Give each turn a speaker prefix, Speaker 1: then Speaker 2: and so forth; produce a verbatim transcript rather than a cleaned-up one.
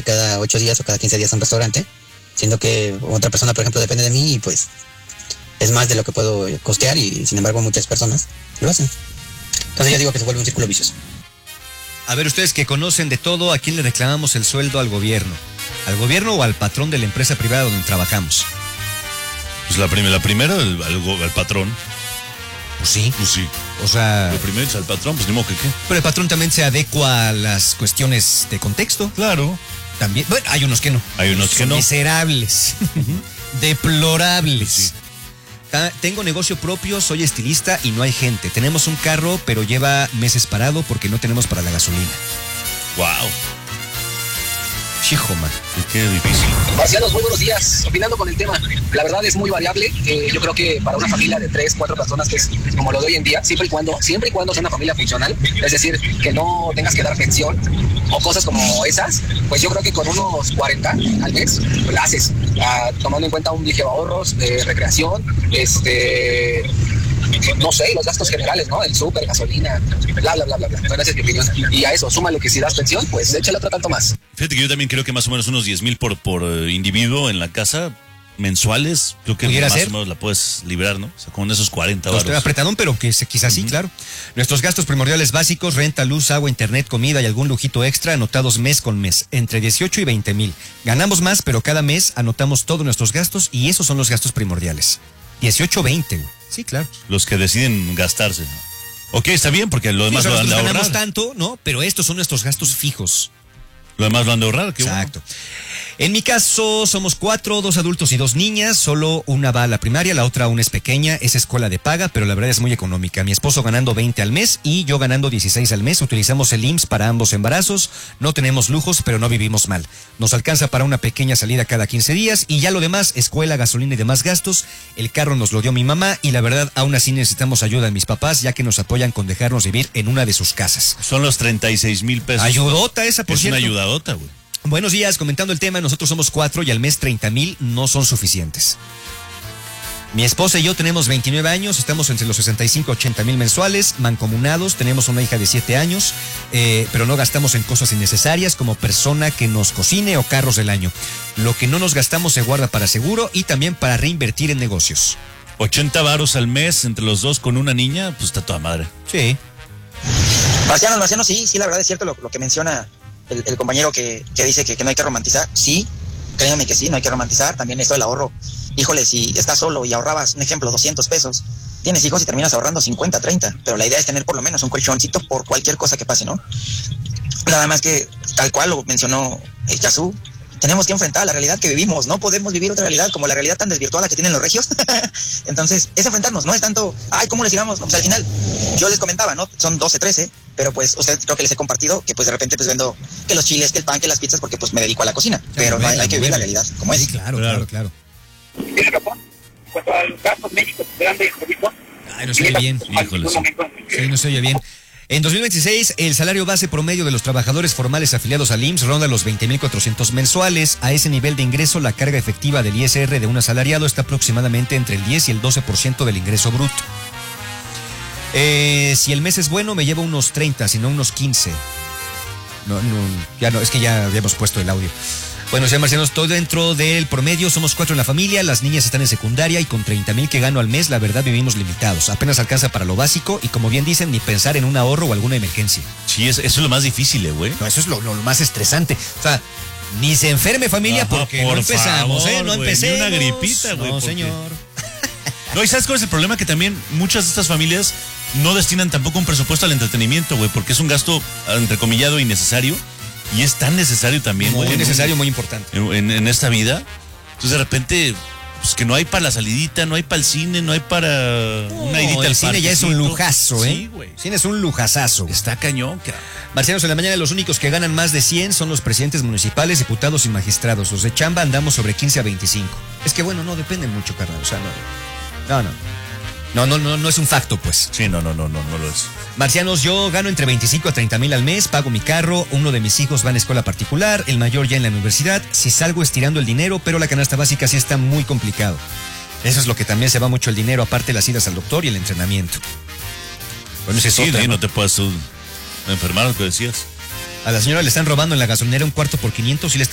Speaker 1: cada ocho días o cada quince días a un restaurante, siendo que otra persona, por ejemplo, depende de mí y pues es más de lo que puedo costear y sin embargo muchas personas lo hacen. Entonces yo digo que se vuelve un círculo vicioso.
Speaker 2: A ver, ustedes que conocen de todo, ¿a quién le reclamamos el sueldo? Al gobierno. ¿Al gobierno o al patrón de la empresa privada donde trabajamos?
Speaker 3: Pues la, prim la primera, el, al, al patrón.
Speaker 2: Pues sí.
Speaker 3: Pues sí.
Speaker 2: O sea...
Speaker 3: Lo primero es al patrón, pues ni modo que qué.
Speaker 2: Pero el patrón también se adecua a las cuestiones de contexto.
Speaker 3: Claro.
Speaker 2: También, bueno, hay unos que no.
Speaker 3: Hay unos
Speaker 2: Son
Speaker 3: que no.
Speaker 2: Miserables. Deplorables.
Speaker 3: Sí.
Speaker 2: Tengo negocio propio, soy estilista y no hay gente. Tenemos un carro, pero lleva meses parado porque no tenemos para la gasolina.
Speaker 3: Wow.
Speaker 2: Chijo, man.
Speaker 3: Qué difícil.
Speaker 4: Marcianos, muy buenos días. Opinando con el tema, la verdad es muy variable. Eh, yo creo que para una familia de tres, cuatro personas, que es como lo de hoy en día, siempre y cuando, siempre y cuando sea una familia funcional, es decir, que no tengas que dar pensión o cosas como esas, pues yo creo que con unos cuarenta al mes, pues la haces, ah, tomando en cuenta un ligero ahorros de recreación, este... no sé, los gastos generales, ¿no? El súper, gasolina, bla, bla, bla, bla, bla. Bueno, esa es mi opinión. Y a eso, súmale que si das pensión, pues échale otro tanto más.
Speaker 3: Fíjate que yo también creo que más o menos unos diez mil por, por uh, individuo en la casa, mensuales, creo que más ser? o menos la puedes librar, ¿no? O sea, con esos cuarenta
Speaker 2: baros. Estoy apretadón, pero que quizás sí, uh-huh. Claro. Nuestros gastos primordiales básicos, renta, luz, agua, internet, comida y algún lujito extra, anotados mes con mes, entre dieciocho y veinte mil. Ganamos más, pero cada mes anotamos todos nuestros gastos y esos son los gastos primordiales. dieciocho, veinte, güey. Sí, claro.
Speaker 3: Los que deciden gastarse. Ok, está bien, porque lo demás sí, lo han de ahorrar.
Speaker 2: No ganamos tanto, ¿no? Pero estos son nuestros gastos fijos.
Speaker 3: Lo demás lo han de ahorrar, qué
Speaker 2: Exacto.
Speaker 3: Bueno.
Speaker 2: En mi caso, somos cuatro, dos adultos y dos niñas. Solo una va a la primaria, la otra aún es pequeña. Es escuela de paga, pero la verdad es muy económica. Mi esposo ganando veinte al mes y yo ganando dieciséis al mes. Utilizamos el I M S S para ambos embarazos. No tenemos lujos, pero no vivimos mal. Nos alcanza para una pequeña salida cada quince días. Y ya lo demás, escuela, gasolina y demás gastos. El carro nos lo dio mi mamá y la verdad, aún así necesitamos ayuda de mis papás, ya que nos apoyan con dejarnos vivir en una de sus casas.
Speaker 3: Son los treinta y seis mil pesos.
Speaker 2: Ayudota esa, por
Speaker 3: es
Speaker 2: cierto.
Speaker 3: Es una ayudadota, güey.
Speaker 2: Buenos días, comentando el tema, nosotros somos cuatro y al mes treinta mil no son suficientes. Mi esposa y yo tenemos veintinueve años, estamos entre los sesenta y cinco, ochenta mil mensuales, mancomunados, tenemos una hija de siete años, eh, pero no gastamos en cosas innecesarias como persona que nos cocine o carros del año. Lo que no nos gastamos se guarda para seguro y también para reinvertir en negocios.
Speaker 3: ochenta varos al mes entre los dos con una niña, pues está toda madre.
Speaker 2: Sí.
Speaker 5: Marciano, Marciano, sí, sí, la verdad es cierto lo, lo que menciona el, el compañero que, que dice que, que no hay que romantizar. Sí, créanme que sí, no hay que romantizar. También esto del ahorro. Híjole, si estás solo y ahorrabas, un ejemplo, doscientos pesos, tienes hijos y terminas ahorrando cincuenta, treinta, pero la idea es tener por lo menos un colchoncito por cualquier cosa que pase, ¿no? Nada más que, tal cual lo mencionó el Yazú, tenemos que enfrentar la realidad que vivimos, no podemos vivir otra realidad como la realidad tan desvirtuada que tienen los regios. Entonces, es enfrentarnos, no es tanto, ay, ¿cómo les digamos? O sea, al final, yo les comentaba, ¿no? Son doce, trece, pero pues, usted creo que les he compartido que pues de repente pues vendo que los chiles, que el pan, que las pizzas, porque pues me dedico a la cocina, pero no hay, hay que vivir la realidad como es.
Speaker 2: Sí, claro, claro, claro.
Speaker 4: En Japón, cuanto a los gastos médicos grandes,
Speaker 2: ay, no se oye bien.
Speaker 3: Híjole, sí.
Speaker 2: Sí, no se oye bien. En dos mil veintiséis, el salario base promedio de los trabajadores formales afiliados al I M S S ronda los veinte mil cuatrocientos mensuales. A ese nivel de ingreso, la carga efectiva del I S R de un asalariado está aproximadamente entre el diez y el doce por ciento del ingreso bruto. Eh, si el mes es bueno, me llevo unos treinta, si no unos quince. No, no, ya no, es que ya habíamos puesto el audio. Bueno, señor Marciano, estoy dentro del promedio, somos cuatro en la familia, las niñas están en secundaria y con treinta mil que gano al mes, la verdad vivimos limitados. Apenas alcanza para lo básico y como bien dicen, ni pensar en un ahorro o alguna emergencia.
Speaker 3: Sí, eso, eso es lo más difícil, güey.
Speaker 2: No, eso es lo, lo, lo más estresante. O sea, ni se enferme familia. Ajá, porque por no empezamos, favor, ¿eh? No empecemos.
Speaker 3: Ni una gripita, güey.
Speaker 2: No, señor.
Speaker 3: No, y ¿sabes cuál es el problema? Que también muchas de estas familias no destinan tampoco un presupuesto al entretenimiento, güey, porque es un gasto, entrecomillado, innecesario. Y es tan necesario también,
Speaker 2: muy
Speaker 3: güey,
Speaker 2: necesario, muy importante
Speaker 3: en, en, en esta vida. Entonces de repente, pues que no hay para la salidita, no hay para el cine, no hay para no, una idita al
Speaker 2: el cine ya es un lujazo, ¿eh?
Speaker 3: Sí, güey.
Speaker 2: El cine es un lujazazo.
Speaker 3: Está cañón, cara.
Speaker 2: Marcianos, en la mañana los únicos que ganan más de cien son los presidentes municipales, diputados y magistrados. Los de chamba andamos sobre quince a veinticinco. Es que bueno, no depende mucho, carnal. O sea, no. No, no. No, no, no, no es un facto, pues.
Speaker 3: Sí, no, no, no, no, no lo es.
Speaker 2: Marcianos, yo gano entre veinticinco a treinta mil al mes, pago mi carro, uno de mis hijos va en escuela particular, el mayor ya en la universidad, si salgo estirando el dinero, pero la canasta básica sí está muy complicado. Eso es lo que también se va mucho el dinero, aparte las idas al doctor y el entrenamiento.
Speaker 3: Bueno, sí, sí, ¿no? no te puedes uh, enfermar, lo que decías.
Speaker 2: A la señora le están robando en la gasolinera un cuarto por quinientos y le están